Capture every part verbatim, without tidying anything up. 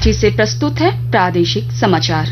रांची से प्रस्तुत है प्रादेशिक समाचार।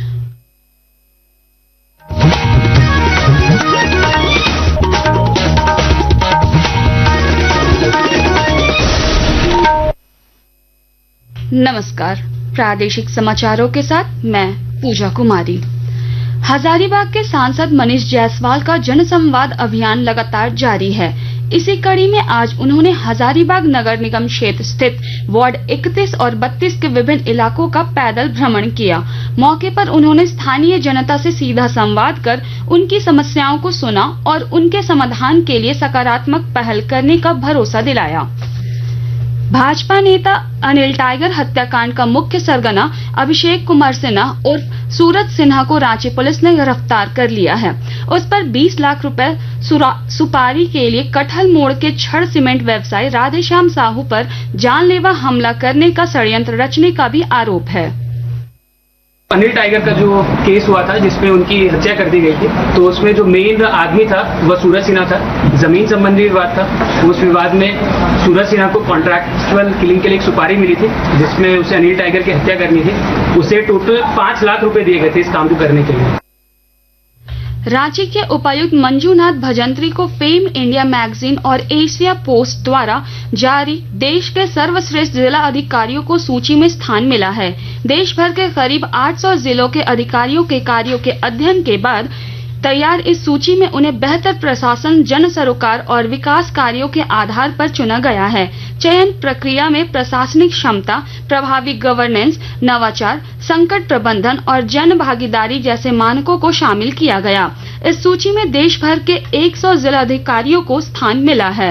नमस्कार, प्रादेशिक समाचारों के साथ मैं पूजा कुमारी। हजारीबाग के सांसद मनीष जायसवाल का जनसंवाद अभियान लगातार जारी है। इसी कड़ी में आज उन्होंने हजारीबाग नगर निगम क्षेत्र स्थित वार्ड इकतीस और बत्तीस के विभिन्न इलाकों का पैदल भ्रमण किया। मौके पर उन्होंने स्थानीय जनता से सीधा संवाद कर उनकी समस्याओं को सुना और उनके समाधान के लिए सकारात्मक पहल करने का भरोसा दिलाया। भाजपा नेता अनिल टाइगर हत्याकांड का मुख्य सरगना अभिषेक कुमार सिन्हा उर्फ सूरज सिन्हा को रांची पुलिस ने गिरफ्तार कर लिया है। उस पर बीस लाख रुपए सुपारी के लिए कटहल मोड़ के छड़ सीमेंट व्यवसायी राधेश्याम साहू पर जानलेवा हमला करने का षड्यंत्र रचने का भी आरोप है। अनिल टाइगर का जो केस हुआ था जिसमें उनकी हत्या कर दी गई थी, तो उसमें जो मेन आदमी था वह सूरज सिन्हा था। जमीन संबंधी विवाद था। उस विवाद में सूरज सिन्हा को कॉन्ट्रैक्चुअल किलिंग के लिए एक सुपारी मिली थी जिसमें उसे अनिल टाइगर की हत्या करनी थी। उसे टोटल पांच लाख रुपए दिए गए थे इस काम को करने के लिए। रांची के उपायुक्त मंजूनाथ भजंत्री को फेम इंडिया मैगजीन और एशिया पोस्ट द्वारा जारी देश के सर्वश्रेष्ठ जिला अधिकारियों को सूची में स्थान मिला है। देश भर के करीब आठ सौ जिलों के अधिकारियों के कार्यों के अध्ययन के बाद तैयार इस सूची में उन्हें बेहतर प्रशासन, जन सरोकार और विकास कार्यों के आधार पर चुना गया है। चयन प्रक्रिया में प्रशासनिक क्षमता, प्रभावी गवर्नेंस, नवाचार, संकट प्रबंधन और जन भागीदारी जैसे मानकों को शामिल किया गया। इस सूची में देश भर के सौ जिला अधिकारियों को स्थान मिला है।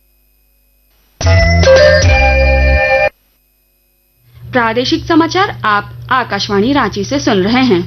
प्रादेशिक समाचार आप आकाशवाणी रांची से सुन रहे हैं।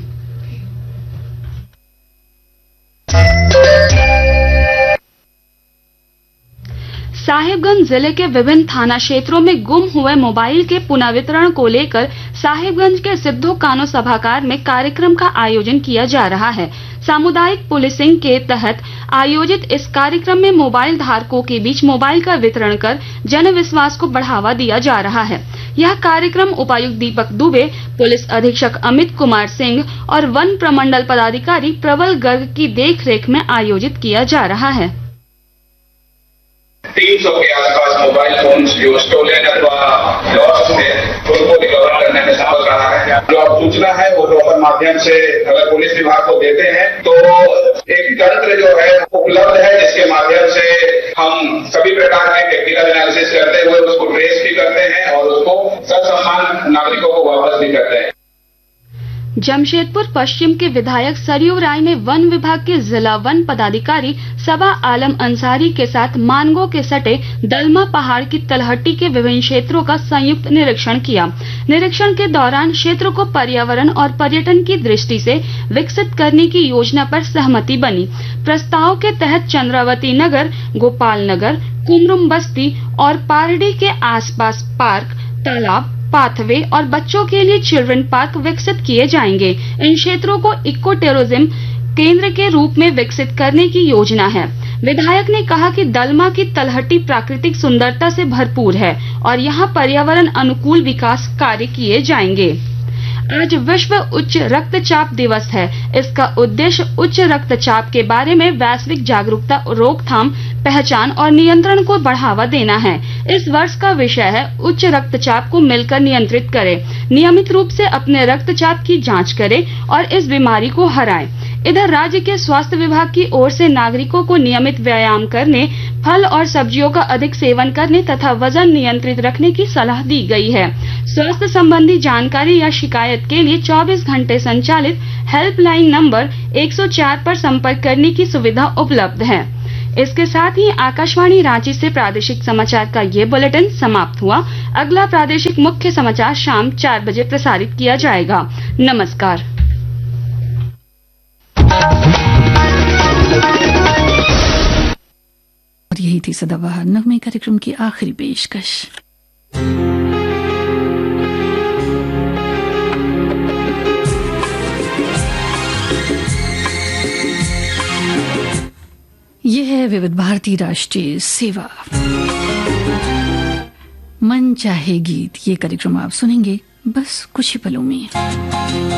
साहिबगंज जिले के विभिन्न थाना क्षेत्रों में गुम हुए मोबाइल के पुनर्वितरण को लेकर साहिबगंज के सिद्धो कानो सभागार में कार्यक्रम का आयोजन किया जा रहा है। सामुदायिक पुलिसिंग के तहत आयोजित इस कार्यक्रम में मोबाइल धारकों के बीच मोबाइल का वितरण कर जन विश्वास को बढ़ावा दिया जा रहा है। यह कार्यक्रम उपायुक्त दीपक दुबे, पुलिस अधीक्षक अमित कुमार सिंह और वन प्रमंडल पदाधिकारी प्रबल गर्ग की देखरेख में आयोजित किया जा रहा है। तीन सौ के आसपास मोबाइल फोन जो स्टोलन अथवा लॉस्ट थे उनको रिकवर करने में सफल रहा है। जो अब सूचना है वो टोकन माध्यम से अगर पुलिस विभाग को देते हैं तो एक तंत्र जो है उपलब्ध है जिसके माध्यम से हम सभी प्रकार के टेक्निकल एनालिसिस करते हुए उसको ट्रेस भी करते हैं और उसको ससम्मान नागरिकों को वापस भी करते हैं। जमशेदपुर पश्चिम के विधायक सरयू राय ने वन विभाग के जिला वन पदाधिकारी सबा आलम अंसारी के साथ मानगो के सटे दलमा पहाड़ की तलहटी के विभिन्न क्षेत्रों का संयुक्त निरीक्षण किया। निरीक्षण के दौरान क्षेत्र को पर्यावरण और पर्यटन की दृष्टि से विकसित करने की योजना पर सहमति बनी। प्रस्ताव के तहत चंद्रावती नगर, गोपाल नगर, कुमरुम बस्ती और पारडी के आसपास पार्क, तालाब, पाथवे और बच्चों के लिए चिल्ड्रन पार्क विकसित किए जाएंगे। इन क्षेत्रों को इको टूरिज्म केंद्र के रूप में विकसित करने की योजना है। विधायक ने कहा कि दलमा की तलहटी प्राकृतिक सुंदरता से भरपूर है और यहां पर्यावरण अनुकूल विकास कार्य किए जाएंगे। आज विश्व उच्च रक्तचाप दिवस है। इसका उद्देश्य उच्च रक्तचाप के बारे में वैश्विक जागरूकता, रोकथाम, पहचान और नियंत्रण को बढ़ावा देना है। इस वर्ष का विषय है उच्च रक्तचाप को मिलकर नियंत्रित करें। नियमित रूप से अपने रक्तचाप की जांच करें और इस बीमारी को हराएं। इधर राज्य के स्वास्थ्य विभाग की ओर से नागरिकों को नियमित व्यायाम करने, फल और सब्जियों का अधिक सेवन करने तथा वजन नियंत्रित रखने की सलाह दी गई है। स्वास्थ्य संबंधी जानकारी या शिकायत के लिए चौबीस घंटे संचालित हेल्पलाइन नंबर एक सौ चार पर संपर्क करने की सुविधा उपलब्ध है। इसके साथ ही आकाशवाणी रांची से प्रादेशिक समाचार का ये बुलेटिन समाप्त हुआ। अगला प्रादेशिक मुख्य समाचार शाम चार बजे प्रसारित किया जाएगा। नमस्कार। और यही थी सदाबहार नगमे कार्यक्रम की आखिरी पेशकश। यह है विविध भारती राष्ट्रीय सेवा। मन चाहे गीत, ये कार्यक्रम आप सुनेंगे बस कुछ ही पलों में।